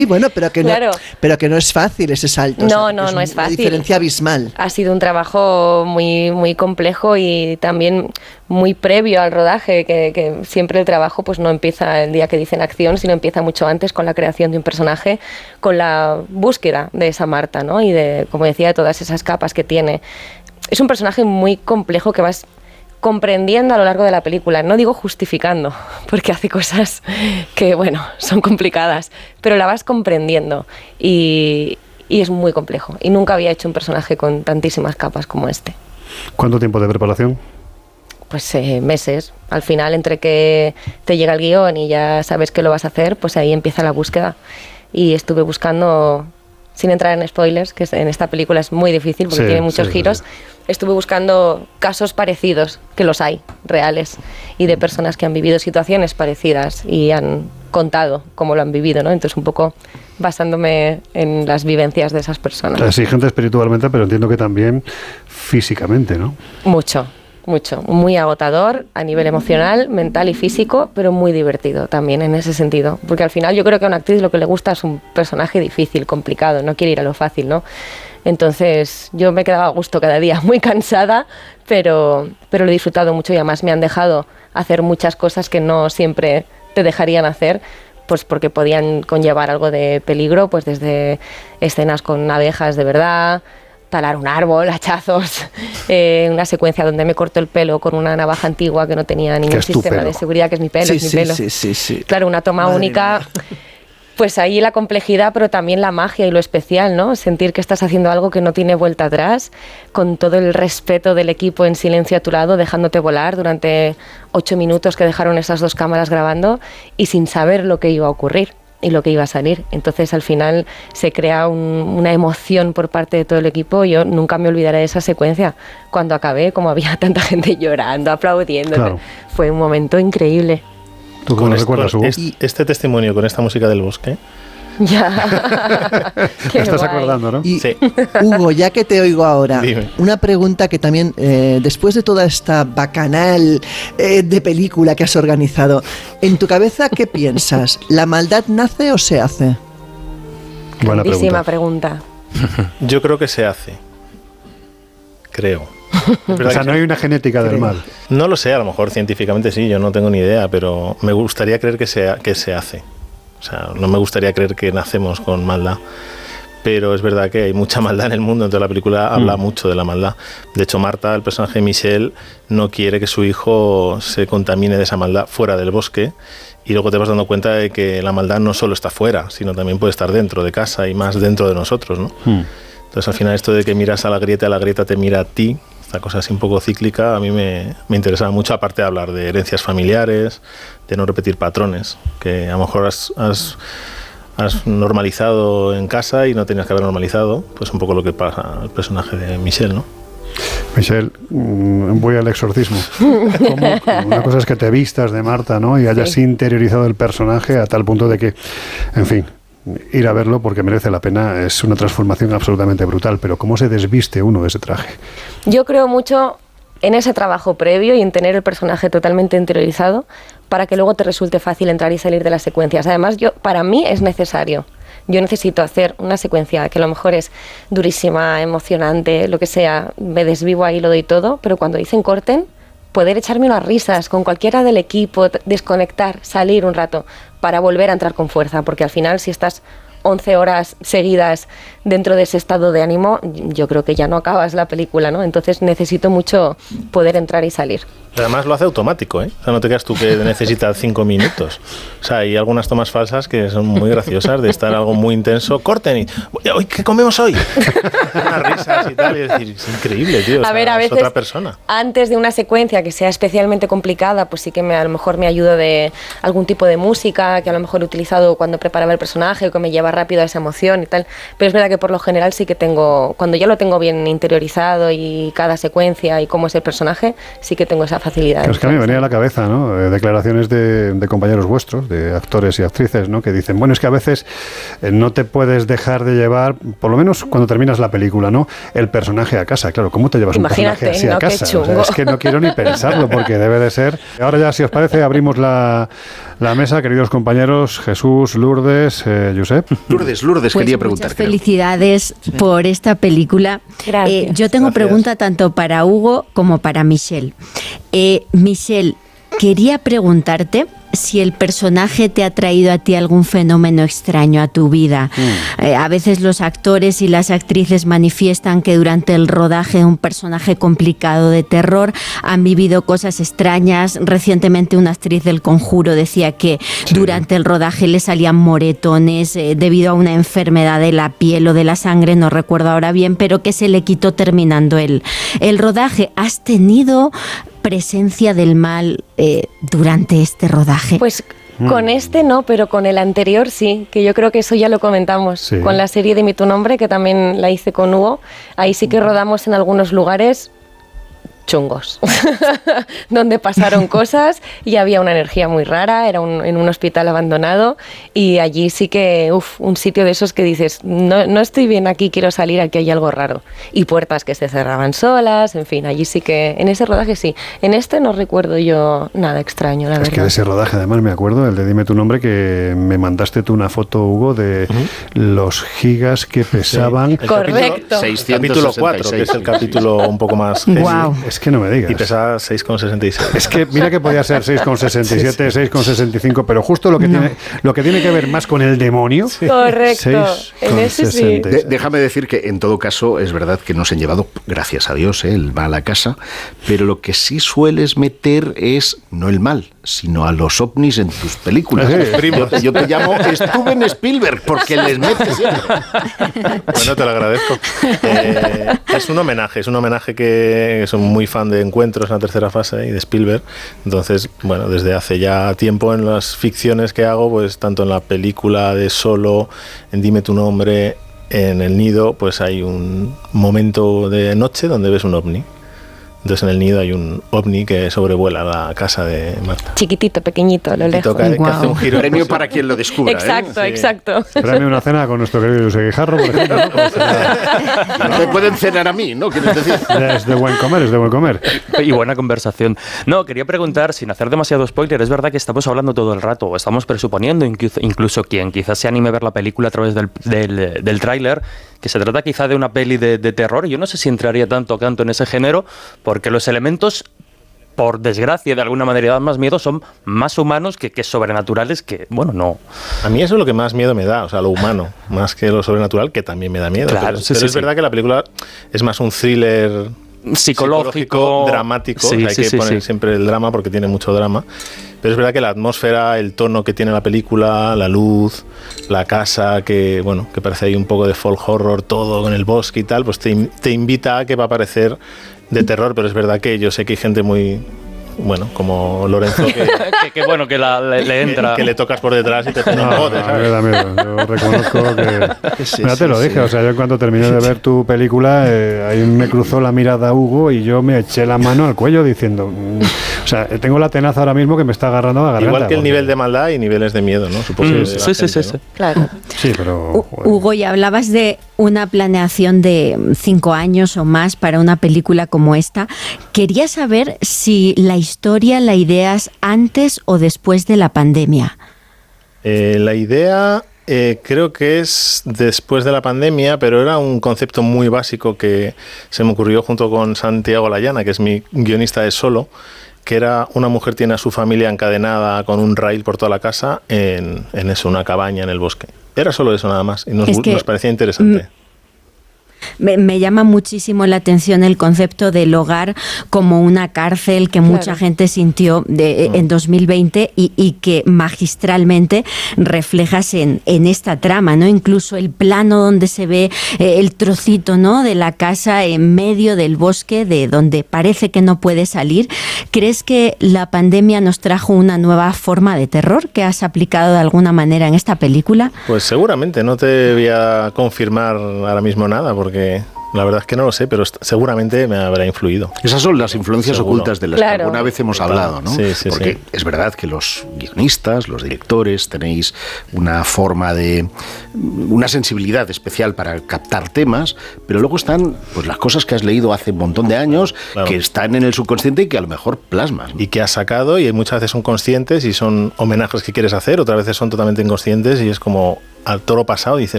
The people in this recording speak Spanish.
Y bueno, pero que, claro. pero que no es fácil ese salto. No, o sea, no es fácil. Una diferencia abismal. Ha sido un trabajo muy, muy complejo y también muy previo al rodaje, que siempre el trabajo pues no empieza el día que dicen acción, sino empieza mucho antes con la creación de un personaje, con la búsqueda de esa Marta, ¿no? Y de, como decía, de todas esas capas que tiene. Es un personaje muy complejo que vas comprendiendo a lo largo de la película, no digo justificando, porque hace cosas que, bueno, son complicadas, pero la vas comprendiendo y es muy complejo. Y nunca había hecho un personaje con tantísimas capas como este. ¿Cuánto tiempo de preparación? Pues meses. Al final, entre que te llega el guión y ya sabes que lo vas a hacer, pues ahí empieza la búsqueda. Y estuve buscando, sin entrar en spoilers, que en esta película es muy difícil porque tiene muchos giros, sí. Estuve buscando casos parecidos, que los hay, reales, y de personas que han vivido situaciones parecidas y han contado cómo lo han vivido, ¿no? Entonces un poco basándome en las vivencias de esas personas. Exigente espiritualmente, pero entiendo que también físicamente, ¿no? Mucho, muy agotador a nivel emocional, mental y físico, pero muy divertido también en ese sentido, porque al final yo creo que a una actriz lo que le gusta es un personaje difícil, complicado, no quiere ir a lo fácil, ¿no? Entonces yo me quedaba a gusto cada día, muy cansada, pero lo he disfrutado mucho y además me han dejado hacer muchas cosas que no siempre te dejarían hacer, pues porque podían conllevar algo de peligro, pues desde escenas con abejas de verdad, talar un árbol, hachazos, una secuencia donde me corto el pelo con una navaja antigua que no tenía ningún sistema de seguridad, que es mi pelo, sí, es mi pelo. Sí. Claro, una toma Madre única, mía. Pues ahí la complejidad, pero también la magia y lo especial, ¿no? Sentir que estás haciendo algo que no tiene vuelta atrás, con todo el respeto del equipo en silencio a tu lado, dejándote volar durante 8 minutos que dejaron esas 2 cámaras grabando y sin saber lo que iba a ocurrir y lo que iba a salir. Entonces al final se crea una emoción por parte de todo el equipo. Yo nunca me olvidaré de esa secuencia. Cuando acabé, como había tanta gente llorando, aplaudiendo, claro. Fue un momento increíble. ¿Tú cómo lo recuerdas, Hugo? Este testimonio con esta música del bosque. Ya. Te estás acordando, ¿no? Y, sí. Hugo, ya que te oigo ahora, Dime. Una pregunta que también, después de toda esta bacanal de película que has organizado, en tu cabeza, ¿qué piensas? ¿La maldad nace o se hace? Buena pregunta. Yo creo que se hace. Creo. O sea, no hay una genética del mal. No lo sé, a lo mejor científicamente sí, yo no tengo ni idea, pero me gustaría creer que se hace. O sea, no me gustaría creer que nacemos con maldad, pero es verdad que hay mucha maldad en el mundo, entonces la película habla mucho de la maldad. De hecho, Marta, el personaje de Michelle, no quiere que su hijo se contamine de esa maldad fuera del bosque, y luego te vas dando cuenta de que la maldad no solo está fuera, sino también puede estar dentro de casa y más dentro de nosotros, ¿no? Entonces, al final, esto de que miras a la grieta te mira a ti, esta cosa así un poco cíclica, a mí me interesaba mucho, aparte de hablar de herencias familiares, de no repetir patrones, que a lo mejor has normalizado en casa y no tenías que haber normalizado, pues un poco lo que pasa al personaje de Michelle, ¿no? Michelle, voy al exorcismo. Una cosa es que te vistas de Marta, ¿no? Y hayas interiorizado el personaje a tal punto de que, en fin, ir a verlo porque merece la pena, es una transformación absolutamente brutal, pero ¿cómo se desviste uno de ese traje? Yo creo mucho en ese trabajo previo y en tener el personaje totalmente interiorizado para que luego te resulte fácil entrar y salir de las secuencias. Además, para mí es necesario. Yo necesito hacer una secuencia que a lo mejor es durísima, emocionante, lo que sea, me desvivo ahí, lo doy todo, pero cuando dicen corten, poder echarme unas risas con cualquiera del equipo, desconectar, salir un rato para volver a entrar con fuerza, porque al final si estás 11 horas seguidas dentro de ese estado de ánimo, yo creo que ya no acabas la película, ¿no? Entonces necesito mucho poder entrar y salir. Además lo hace automático, ¿eh? O sea, no te creas tú que necesitas 5 minutos. O sea, hay algunas tomas falsas que son muy graciosas, de estar algo muy intenso. Corten y... ¿Qué comemos hoy? Unas risas y tal. Y decir, es increíble, tío. O sea, a ver, a veces, es otra persona. Antes de una secuencia que sea especialmente complicada, pues sí que a lo mejor me ayudo de algún tipo de música que a lo mejor he utilizado cuando preparaba el personaje o que me lleva rápido a esa emoción y tal. Pero es verdad que por lo general sí que tengo... Cuando ya lo tengo bien interiorizado y cada secuencia y cómo es el personaje, sí que tengo esa facilidad. Es que a mí me venía a la cabeza, ¿no? Declaraciones de compañeros vuestros, de actores y actrices, ¿no? Que dicen, bueno, es que a veces no te puedes dejar de llevar, por lo menos cuando terminas la película, ¿no? El personaje a casa. Claro, ¿cómo te llevas un personaje así a casa? O sea, es que no quiero ni pensarlo, porque debe de ser. Ahora ya, si os parece, abrimos la mesa, queridos compañeros, Jesús, Lourdes, Josep. Lourdes, Pues quería preguntar. Muchas felicidades por esta película. Gracias. Yo tengo pregunta tanto para Hugo como para Michelle. Michelle, quería preguntarte si el personaje te ha traído a ti algún fenómeno extraño a tu vida. A veces los actores y las actrices manifiestan que durante el rodaje de un personaje complicado de terror han vivido cosas extrañas. Recientemente una actriz del Conjuro decía que durante el rodaje le salían moretones debido a una enfermedad de la piel o de la sangre, no recuerdo ahora bien, pero que se le quitó terminando el rodaje. ¿Has tenido presencia del mal durante este rodaje? Pues con este no, pero con el anterior sí, que yo creo que eso ya lo comentamos. Sí. Con la serie Dime tu nombre, que también la hice con Hugo, ahí sí que rodamos en algunos lugares chungos, donde pasaron cosas y había una energía muy rara, era en un hospital abandonado y allí sí que, un sitio de esos que dices, no estoy bien aquí, quiero salir, aquí hay algo raro. Y puertas que se cerraban solas, en fin, allí sí que, en ese rodaje sí. En este no recuerdo yo nada extraño, la verdad. Es que de ese rodaje, además, me acuerdo, el de Dime tu nombre, que me mandaste tú una foto, Hugo, de los gigas que pesaban. Sí. Correcto. Capítulo 4, que es el capítulo un poco más... Wow. Es que no me digas. Y pesaba 6,66. Es que mira que podía ser 6,67, 6,65, pero justo lo que tiene que ver más con el demonio. Correcto. En ese sí. Déjame decir que en todo caso es verdad que nos han llevado, gracias a Dios, el mal a casa, pero lo que sí sueles meter es no el mal, sino a los ovnis en tus películas. Yo te llamo Steven Spielberg porque les metes siempre. Bueno, te lo agradezco. Es un homenaje que soy muy fan de Encuentros en la tercera fase y de Spielberg. Entonces, bueno, desde hace ya tiempo en las ficciones que hago, pues tanto en la película de Solo, en Dime tu nombre, en El Nido, pues hay un momento de noche donde ves un ovni. Entonces en El Nido hay un ovni que sobrevuela la casa de Marta. Chiquitito, pequeñito, lo lejos. Que hace un giro. Premio para quien lo descubra. Exacto, Sí. exacto. Tráeme una cena con nuestro querido José Guijarro, por ejemplo, ¿no? No me pueden cenar a mí, ¿no? ¿Quieres decir? Es de buen comer. Y buena conversación. No, quería preguntar, sin hacer demasiado spoiler, es verdad que estamos hablando todo el rato, o estamos presuponiendo, incluso quien quizás se anime a ver la película a través del tráiler, que se trata quizá de una peli de terror. Yo no sé si entraría tanto en ese género, porque los elementos, por desgracia, de alguna manera dan más miedo, son más humanos que sobrenaturales, que, bueno, no... A mí eso es lo que más miedo me da, o sea, lo humano, más que lo sobrenatural, que también me da miedo. Claro, pero es verdad que la película es más un thriller psicológico, dramático, sí, hay que poner siempre el drama porque tiene mucho drama, pero es verdad que la atmósfera, el tono que tiene la película, la luz, la casa, que bueno, que parece ahí un poco de folk horror, todo con el bosque y tal, pues te invita a que va a parecer de terror, pero es verdad que yo sé que hay gente muy... Bueno, como Lorenzo, que bueno, que le entra. Que le tocas por detrás y te pone un No, bote, a ¿sabes? mí me da miedo. Yo reconozco que... Sí, Mira, te lo dije, o sea, yo cuando terminé de ver tu película, ahí me cruzó la mirada Hugo y yo me eché la mano al cuello diciendo... o sea, tengo la tenaza ahora mismo que me está agarrando a la garganta. Igual que el nivel de maldad y niveles de miedo, ¿no? Supongo que de la gente, ¿no? Claro. Sí, pero... Hugo, ya hablabas de una planeación de 5 años o más para una película como esta. Quería saber si la historia la ideas antes o después de la pandemia. La idea creo que es después de la pandemia, pero era un concepto muy básico que se me ocurrió junto con Santiago Layana, que es mi guionista de Solo, que era una mujer tiene a su familia encadenada con un rail por toda la casa en eso, una cabaña en el bosque. Era solo eso nada más y nos parecía interesante. Me llama muchísimo la atención el concepto del hogar como una cárcel que mucha gente sintió en 2020 y que magistralmente reflejas en esta trama, ¿no? Incluso el plano donde se ve el trocito, ¿no?, de la casa en medio del bosque, de donde parece que no puede salir. ¿Crees que la pandemia nos trajo una nueva forma de terror que has aplicado de alguna manera en esta película? Pues seguramente, no te voy a confirmar ahora mismo nada porque La verdad es que no lo sé, pero seguramente me habrá influido. Esas son las influencias ocultas de las que alguna vez hemos hablado, ¿no? Sí, sí, porque es verdad que los guionistas, los directores, tenéis una forma de... una sensibilidad especial para captar temas, pero luego están pues las cosas que has leído hace un montón de años, que están en el subconsciente y que a lo mejor plasmas, ¿no? Y que has sacado, y muchas veces son conscientes y son homenajes que quieres hacer, otras veces son totalmente inconscientes y es como al toro pasado y dices,